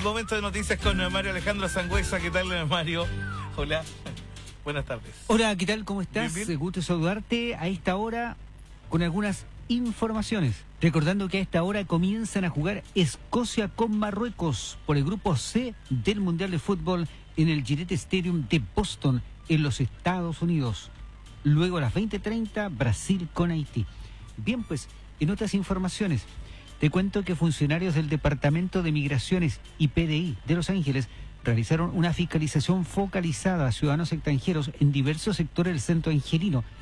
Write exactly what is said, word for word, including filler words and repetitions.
momento de noticias con Mario Alejandro Sangüesa. ¿Qué tal, Mario? Hola, buenas tardes. Hola, ¿qué tal? ¿Cómo estás? Bien, bien. Gusto saludarte a esta hora con algunas informaciones. Recordando que a esta hora comienzan a jugar Escocia con Marruecos por el grupo C del Mundial de Fútbol en el Gillette Stadium de Boston, en los Estados Unidos. Luego a las veinte treinta, Brasil con Haití. Bien, pues, en otras informaciones, te cuento que funcionarios del Departamento de Migraciones y P D I de Los Ángeles realizaron una fiscalización focalizada a ciudadanos extranjeros en diversos sectores del centro angelino